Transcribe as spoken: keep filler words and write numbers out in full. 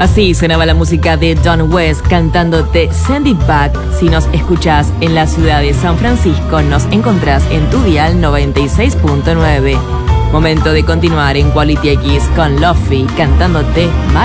Así sonaba la música de Don West cantándote Send It Back. Si nos escuchás en la ciudad de San Francisco, nos encontrás en tu dial noventa y seis punto nueve. Momento de continuar en Quality X con Lofi cantándote